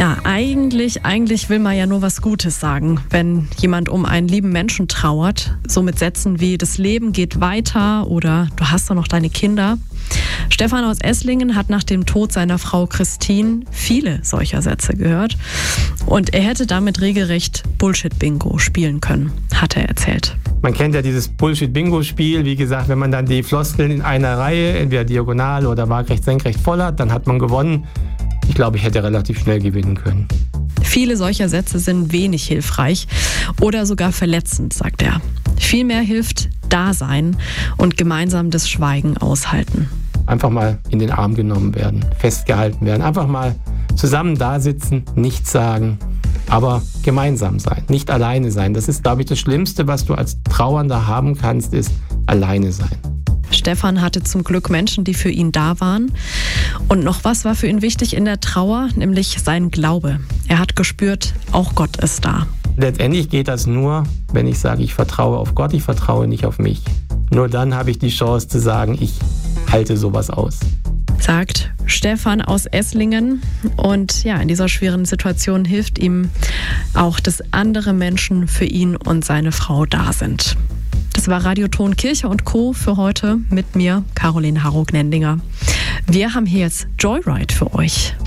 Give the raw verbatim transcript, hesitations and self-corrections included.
Ja, eigentlich, eigentlich will man ja nur was Gutes sagen, wenn jemand um einen lieben Menschen trauert. So mit Sätzen wie das Leben geht weiter oder du hast doch noch deine Kinder. Stefan aus Esslingen hat nach dem Tod seiner Frau Christine viele solcher Sätze gehört. Und er hätte damit regelrecht Bullshit-Bingo spielen können, hat er erzählt. Man kennt ja dieses Bullshit-Bingo-Spiel. Wie gesagt, wenn man dann die Floskeln in einer Reihe, entweder diagonal oder waagrecht, senkrecht voll hat, dann hat man gewonnen. Ich glaube, ich hätte relativ schnell gewinnen können. Viele solcher Sätze sind wenig hilfreich oder sogar verletzend, sagt er. Vielmehr hilft Dasein und gemeinsam das Schweigen aushalten. Einfach mal in den Arm genommen werden, festgehalten werden. Einfach mal zusammen da sitzen, nichts sagen, aber gemeinsam sein, nicht alleine sein. Das ist, glaube ich, das Schlimmste, was du als Trauernder haben kannst, ist alleine sein. Stefan hatte zum Glück Menschen, die für ihn da waren. Und noch was war für ihn wichtig in der Trauer, nämlich sein Glaube. Er hat gespürt, auch Gott ist da. Letztendlich geht das nur, wenn ich sage, ich vertraue auf Gott, ich vertraue nicht auf mich. Nur dann habe ich die Chance zu sagen, ich halte sowas aus. Sagt Stefan aus Esslingen. Und ja, in dieser schweren Situation hilft ihm auch, dass andere Menschen für ihn und seine Frau da sind. Das war Radioton Kirche und Co. für heute mit mir, Caroline Harro-Gnendinger. Wir haben hier jetzt Joyride für euch.